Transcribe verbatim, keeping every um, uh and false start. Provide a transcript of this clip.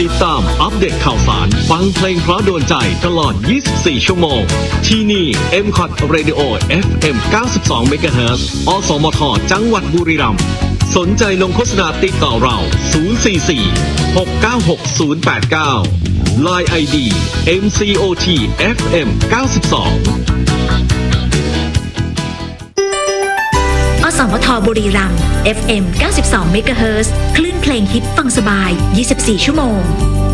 ติดตามอัปเดตข่าวสารฟังเพลงเพราะโดนใจตลอดยี่สิบสี่ชั่วโมงที่นี่ เอ็ม คอท Radio เอฟ เอ็ม เก้าสิบสอง เมกะเฮิรตซ์ อสมทจังหวัดบุรีรัมย์สนใจลงโฆษณาติดต่อเราศูนย์ สี่ สี่ หก เก้า หก ศูนย์ แปด เก้า ไลน์ ไอ ดี เอ็ม ซี โอ ที เอฟ เอ็ม เก้าสิบสองอสมทบุรีรัมย์ เอฟ เอ็ม เก้าสิบสอง เมกะเฮิรตซ์ คลื่นเพลงฮิตฟังสบายยี่สิบสี่ชั่วโมง